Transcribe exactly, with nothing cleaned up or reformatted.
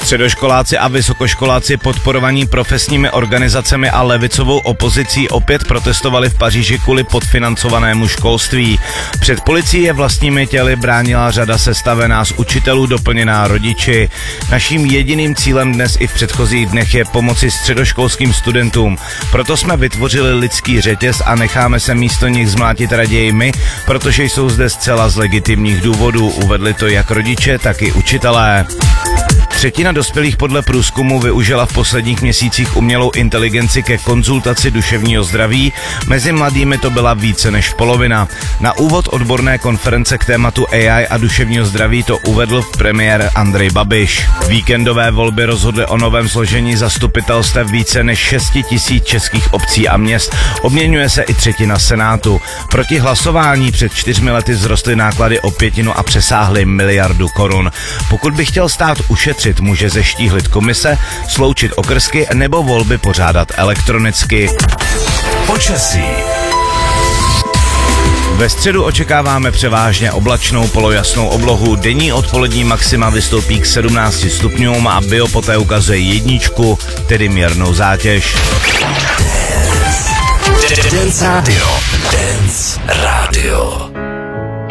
Středoškoláci a vysokoškoláci podporovaní profesními organizacemi a levicovou opozicí opět protestovali v Paříži kvůli podfinancovanému školství. Před policií je vlastními těly bránila řada sestavená z učitelů doplněná rodiči. Naším jediným cílem dnes i v předchozích dnech je pomoci středoškolským studentům. Proto jsme vytvořili lidský řetěz a necháme se místo nich zmlátit raději my, protože jsou zde zcela z legitimních důvodů. Uvedli to jak rodiče, tak i učitelé. Třetina dospělých podle průzkumu využila v posledních měsících umělou inteligenci ke konzultaci duševního zdraví, mezi mladými to byla více než polovina. Na úvod odborné konference k tématu A I a duševního zdraví to uvedl premiér Andrej Babiš. Víkendové volby rozhodly o novém složení zastupitelstev více než šest tisíc českých obcí a měst, obměňuje se i třetina senátu. Proti hlasování před čtyřmi lety vzrostly náklady o pětinu a přesáhly miliardu korun. Pokud by chtěl stát ušetřit, může zeštíhlit komise, sloučit okrsky nebo volby pořádat elektronicky. Počasí. Ve středu očekáváme převážně oblačnou polojasnou oblohu. Denní odpolední maxima vystoupí k sedmnácti stupňům a bio poté ukazuje jedničku, tedy mírnou zátěž. Dance Radio. Dance Radio.